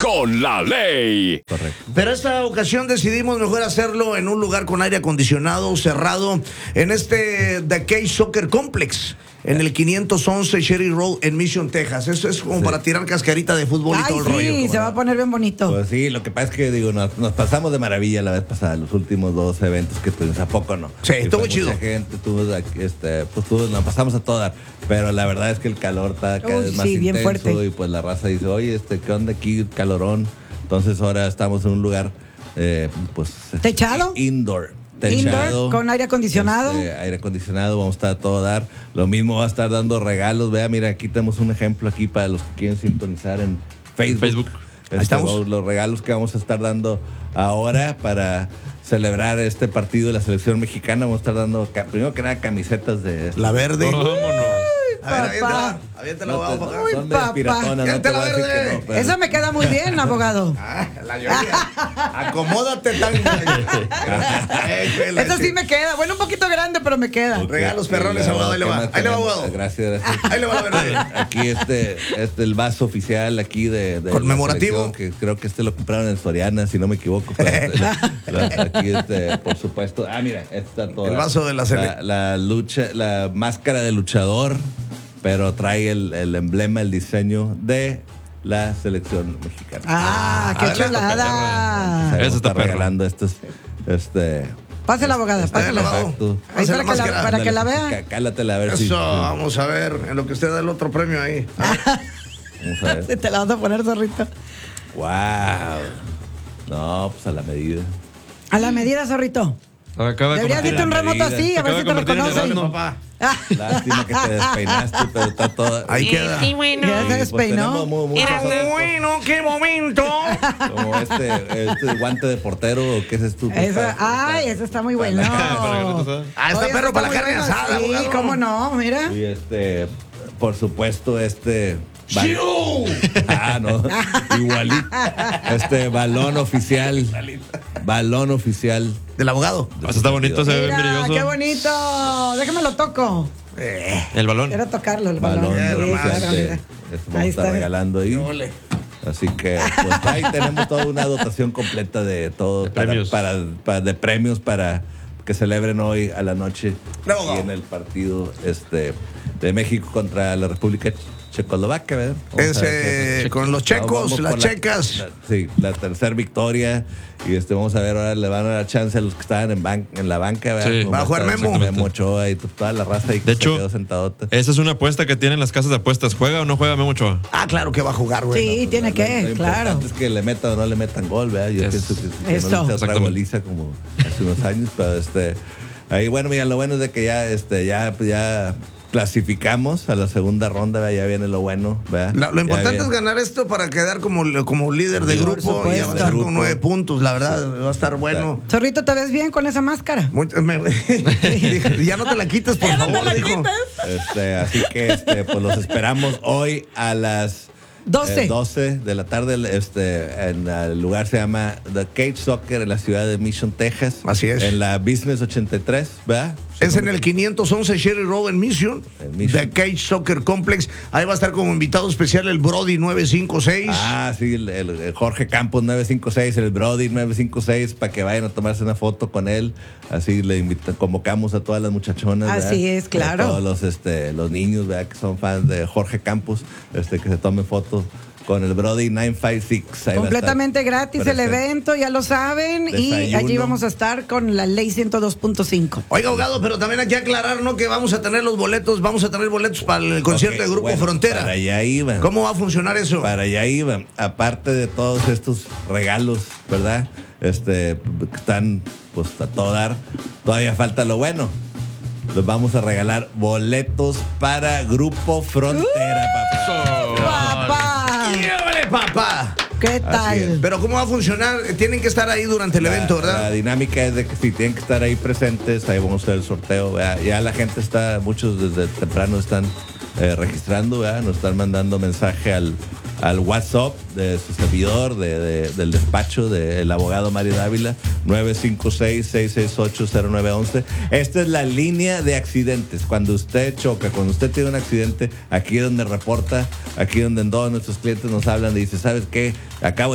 con la ley. Correcto. Pero esta ocasión decidimos mejor hacerlo en un lugar con aire acondicionado, cerrado, en The Cage Soccer Complex, en el 511 Cherry Road en Mission, Texas. Eso es como para tirar cascarita de fútbol y todo el rollo. Sí, se va a poner bien bonito. Pues sí, lo que pasa es que nos pasamos de maravilla la vez pasada, los últimos 2 eventos que tuvimos, ¿a poco no? Sí, Y estuvo fue chido. Mucha gente, nos pasamos a toda, pero la verdad es que el calor está cada vez más sí, bien intenso fuerte. y pues la raza dice, oye, ¿qué onda aquí? Calorón. Entonces ahora estamos en un lugar, pues... ¿Techado? Indoor. Techado, Indoor, con aire acondicionado. Aire acondicionado, vamos a estar a todo dar. Lo mismo va a estar dando regalos. Vea, mira, aquí tenemos un ejemplo aquí para los que quieren sintonizar en Facebook. Ahí estamos. Los regalos que vamos a estar dando ahora para celebrar este partido de la selección mexicana. Vamos a estar dando, primero que nada, camisetas de... La verde. Vámonos. A ver, Papá. aviéntala, abogado, para acá. Uy, Son medio papá. piratonas, no te Aviéntala voy a decir verde. que no, pero- Esa me queda muy bien, abogado. La lluvia. Acomódate tan. Esa sí me queda. Bueno, un poquito grande, pero me queda. Regalos perrones, abogado. Ahí le va. Ahí le va, abogado. Gracias. Ahí le va la verde. Aquí el vaso oficial aquí de Conmemorativo. la selección, que creo que lo compraron en Soriana, si no me equivoco. Pero aquí por supuesto. Ah, mira, está todo. El vaso de la la lucha, la máscara de luchador, pero trae el emblema, el diseño de la selección mexicana. Qué a ver, chulada. Eso está perro. regalando estos Pase la abogada, pase la abogado. Exacto. Ahí Pase la máscara. para que la vea. Cálatela a ver si. Eso, vamos a ver, en lo que usted da el otro premio ahí. Vamos a ver. Te la vas a poner, zorrito. Wow. No, pues a la medida. A la medida, zorrito. Acaba de Deberías convertir irte un en- remoto medida. así, a ver Acaba si de te convertir en reconocen. Erasmo. Papá. Lástima que te despeinaste, pero está todo. Ahí queda. Sí, bueno. Ya se pues despeinó. tenemos muchos Era otros, Bueno, qué momento. como este guante de portero, ¿o qué es esto? Eso está muy bueno. Para que no te Ah, está Oye, perro eso para la muy carne bueno. asada, Sí, abogado. cómo no, mira. Y por supuesto, ¡Chiu! no, igualito. Balón oficial. Balón oficial. Del abogado. Eso está bonito, se ve Mira, brilloso. qué bonito. Déjame lo toco. El balón. Quiero tocarlo, el balón. Balón Sí, oficial. claro, mira. Vamos Ahí a estar está. regalando ahí. Ole. Así que pues ahí tenemos toda una dotación completa de todo De premios. de premios para que celebren hoy a la noche Bravo. aquí en el partido de México contra la República Checoslovaquia, ¿verdad? Vamos a ver qué- Con los checos, Vamos las por checas. la tercera victoria. Y vamos a ver, ahora le van a dar chance a los que estaban en la banca, ¿verdad? Sí. Como Va a jugar está Memo. Memo Ochoa y toda la raza ahí que De se hecho, quedó sentadota. esa es una apuesta que tienen las casas de apuestas. ¿Juega o no juega Memo Ochoa? Ah, claro que va a jugar, güey. Sí, tiene Lo que, claro. importante es que le metan o no le metan gol, ¿verdad? Yo Es- pienso que Eso. no le otra Exactamente. goliza como hace unos años, pero ahí bueno, mira, lo bueno es de que ya clasificamos a la segunda ronda, ¿verdad? Ya viene lo bueno, ¿verdad? Lo importante Ya es ganar esto para quedar como líder de Por grupo y supuesto. avanzar con Grupo. 9 puntos. La verdad, va a estar bueno. Zorrito, ¿te ves bien con esa máscara? Ya no te la quites, por favor, dijo. Así que pues los esperamos hoy a las 12. 12 de la tarde. En el lugar se llama The Cage Soccer en la ciudad de Mission, Texas. Así es. En la Business 83, ¿verdad? Es en el 511 Cherry Road en Mission, En Mission. The Cage Soccer Complex. Ahí va a estar como invitado especial el Brody 956. Ah, sí, el Jorge Campos 956, el Brody 956, para que vayan a tomarse una foto con él. Así convocamos a todas las muchachonas. ¿verdad? Así es, claro. A todos los niños, ¿verdad? Que son fans de Jorge Campos, que se tomen fotos con el Brody 956. Ahí va a Completamente estar gratis el presente. evento, ya lo saben. Y Desayuno. allí vamos a estar con la ley 102.5. Oiga, abogado, pero también hay que aclarar, ¿no? Que vamos a tener vamos a tener boletos para el concierto Ok, de Grupo bueno, Frontera. Para allá iban. ¿Cómo va a funcionar eso? Para allá iban. Aparte de todos estos regalos, ¿verdad? Que están pues a todo dar. Todavía falta lo bueno. Les vamos a regalar boletos para Grupo Frontera, papá. ¡Papá! ¡Llévale, papá! ¿Qué es. tal? Pero ¿cómo va a funcionar? Tienen que estar ahí durante el evento, La ¿verdad? dinámica es de que si tienen que estar ahí presentes, ahí vamos a hacer el sorteo, ¿verdad? Ya la gente muchos desde temprano están registrando, ¿verdad? Nos están mandando mensaje al WhatsApp de su servidor, del despacho del abogado Mario Dávila, 956-668-0911. Esta es la línea de accidentes. Cuando usted choca, cuando usted tiene un accidente, aquí es donde reporta, aquí es donde todos nuestros clientes nos hablan y dice, ¿sabes qué? Acabo